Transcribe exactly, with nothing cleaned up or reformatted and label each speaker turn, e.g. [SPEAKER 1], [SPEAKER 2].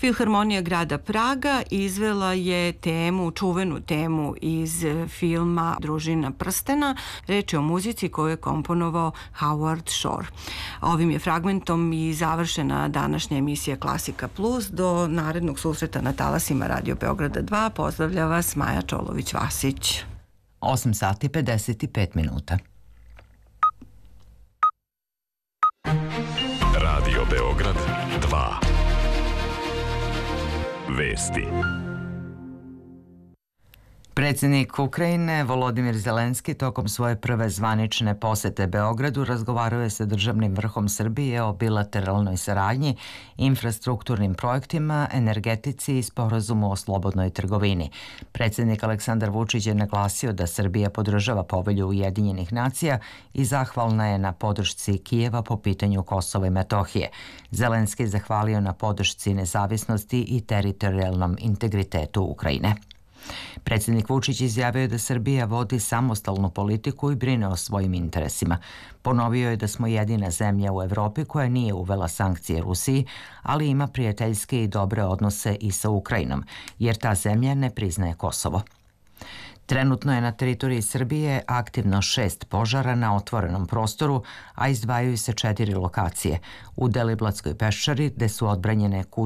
[SPEAKER 1] Filharmonija grada Praga izvela je temu, čuvenu temu iz filma Družina prstena. Reč je o muzici koju je komponovao Howard Shore. Ovim je fragmentom i završena današnja emisija Klasika Plus. Do narednog susreta na talasima Radio Beograda dva pozdravlja vas Maja Čolović-Vasić.
[SPEAKER 2] osam sati pedeset pet minuta.
[SPEAKER 3] Radio Beograd dva. Vesti.
[SPEAKER 2] Predsjednik Ukrajine Volodimir Zelenski tokom svoje prve zvanične posete Beogradu razgovarao je sa državnim vrhom Srbije o bilateralnoj saradnji, infrastrukturnim projektima, energetici i sporazumu o slobodnoj trgovini. Predsjednik Aleksandar Vučić je naglasio da Srbija podržava povelju Ujedinjenih nacija i zahvalna je na podršci Kijeva po pitanju Kosova i Metohije. Zelenski je zahvalio na podršci nezavisnosti i teritorijalnom integritetu Ukrajine. Predsjednik Vučić izjavio je da Srbija vodi samostalnu politiku i brine o svojim interesima. Ponovio je da smo jedina zemlja u Evropi koja nije uvela sankcije Rusiji, ali ima prijateljske i dobre odnose i sa Ukrajinom, jer ta zemlja ne priznaje Kosovo. Trenutno je na teritoriji Srbije aktivno šest požara na otvorenom prostoru, a izdvajaju se četiri lokacije. U Deliblatskoj peščari, gde su odbranjene kuće